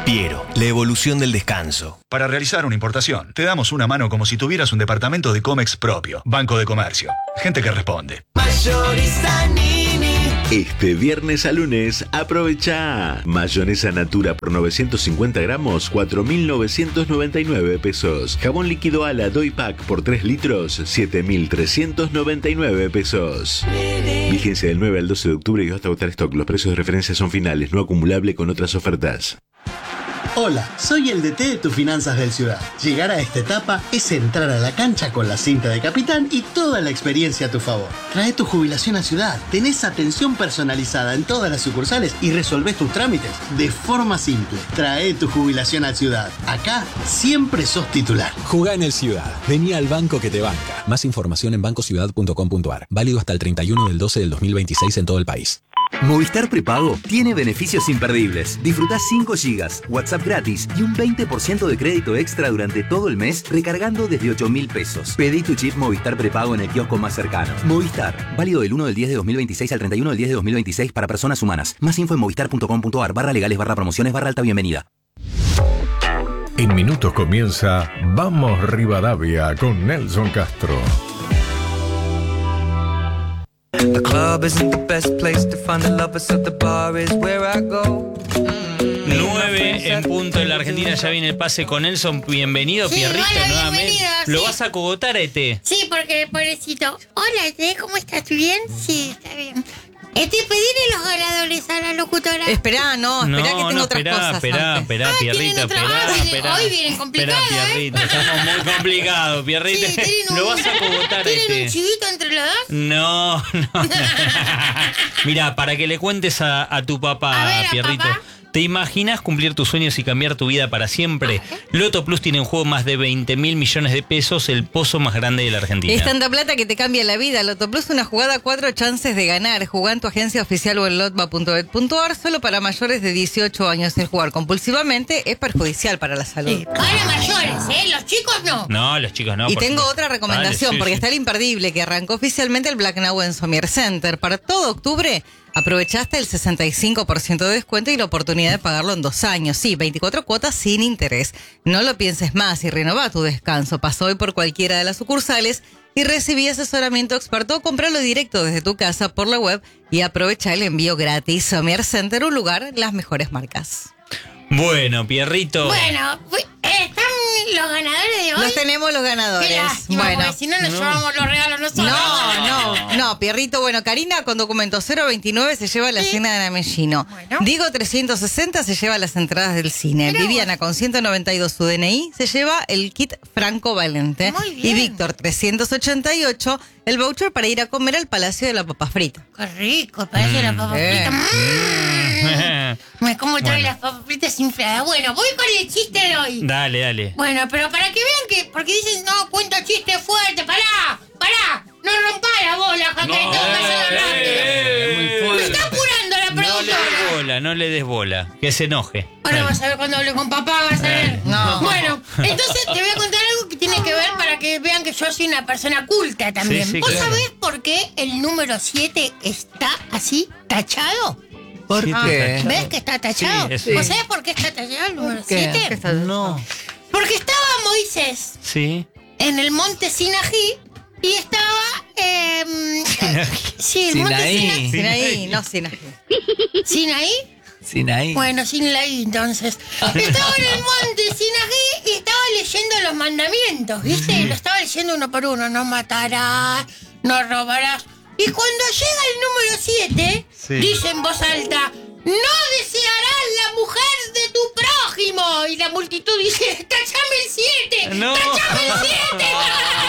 Piero, la evolución del descanso. Para realizar una importación, te damos una mano como si tuvieras un departamento de Comex propio. Banco de Comercio. Gente que responde. Mayorista Nini. Este viernes a lunes, aprovecha mayonesa Natura por 950 gramos, 4.999 pesos. Jabón líquido Ala Doy Pack por 3 litros, 7.399 pesos. Vigencia del 9 al 12 de octubre y hasta agotar stock. Los precios de referencia son finales, no acumulable con otras ofertas. Hola, soy el DT de tus finanzas del Ciudad. Llegar a esta etapa es entrar a la cancha con la cinta de capitán y toda la experiencia a tu favor. Trae tu jubilación a Ciudad, tenés atención personalizada en todas las sucursales y resolvés tus trámites de forma simple. Trae tu jubilación a Ciudad. Acá siempre sos titular. Jugá en el Ciudad. Vení al banco que te banca. Más información en bancociudad.com.ar. Válido hasta el 31 del 12 del 2026 en todo el país. Movistar Prepago tiene beneficios imperdibles. Disfrutá 5 GB, WhatsApp gratis y un 20% de crédito extra durante todo el mes recargando desde 8.000 pesos. Pedí tu chip Movistar Prepago en el kiosco más cercano. Movistar, válido del 1 del 10 de 2026 al 31 del 10 de 2026 para personas humanas. Más info en movistar.com.ar/legales/promociones/alta bienvenida. En minutos comienza Vamos Rivadavia con Nelson Castro. The club isn't the best place to find the lovers, so the bar is where I go. 9 en punto en la Argentina, ya viene el pase con Nelson. Bienvenido, sí, Pierrito, hola, nuevamente. ¿Lo vas a cogotar, Ete? Sí, porque pobrecito. Hola, Ete, ¿cómo estás? ¿Tú bien? Sí, está bien. Pedile los ganadores a la locutora. Esperá que tengo otras cosas. Esperá, Pierrito, esperá. Hoy vienen complicados, Pierrito, estamos muy complicados, Pierrito. Sí, ¿Lo vas a cogotar, ¿Tienen un chivito entre los dos? No. Mira, para que le cuentes a tu papá, Pierrito. ¿Papá? ¿Te imaginas cumplir tus sueños y cambiar tu vida para siempre? Loto Plus tiene en juego más de 20.000 millones de pesos, el pozo más grande de la Argentina. Es tanta plata que te cambia la vida. Loto Plus, una jugada, 4 chances de ganar. Jugá en tu agencia oficial o en lotba.bet.ar solo para mayores de 18 años. El jugar compulsivamente es perjudicial para la salud. Sí. Para mayores, Los chicos no. No, los chicos no. Y tengo otra recomendación, Dale, porque está el imperdible que arrancó oficialmente el Black Now en Somier Center. Para todo octubre aprovechaste el 65% de descuento y la oportunidad de pagarlo en 2 años. Sí, 24 cuotas sin interés. No lo pienses más y renová tu descanso. Pasó hoy por cualquiera de las sucursales y recibí asesoramiento experto o compralo directo desde tu casa por la web y aprovecha el envío gratis. Somier Center, un lugar, las mejores marcas. Bueno, Pierrito. Bueno, ¿están los ganadores de hoy? Los tenemos los ganadores. Qué lástima, bueno, porque si no nos llevamos los regalos nosotros. No, Pierrito. Bueno, Karina con documento 029 se lleva la cena de Namellino. Bueno. Digo 360 se lleva las entradas del cine. Pero Viviana con 192 su DNI se lleva el kit Franco Valente. Muy bien. Y Víctor 388 el voucher para ir a comer al Palacio de la Papa Frita. Qué rico, parece la papa frita. Me como trae las papas fritas infladas. Bueno, voy con el chiste de hoy. Dale. Bueno, pero para que vean que... Porque dicen, no, cuento chiste fuerte. ¡Pará! No rompa la bola, Jaque. Tengo que hacerlo rápido. Me está apurando la productora. No le des bola. Que se enoje. Ahora vas a ver cuando hable con papá, vas a ver. No. Bueno, entonces te voy a contar algo que tiene que ver para que vean que yo soy una persona culta también. Sí, ¿Vos claro. sabés por qué el número 7 está así, tachado? ¿Por qué? ¿Ves que está tachado? Sí. ¿Vos sabés por qué está tachado el número ¿Qué? 7? No. Porque estaba Moisés Sí. en el monte Sinaí y estaba... sí, el monte Sinaí. Sinaí, no Sinaí. ¿Sinaí? Sinaí. Bueno, Sinaí, entonces. Estaba en el monte Sinaí y estaba leyendo los mandamientos, ¿viste? Lo estaba leyendo uno por uno. No matarás, no robarás. Y cuando llega el número 7, dice en voz alta... ¡No desearás la mujer de tu prójimo! Y la multitud dice, ¡tachame el 7! No. ¡Tachame el 7!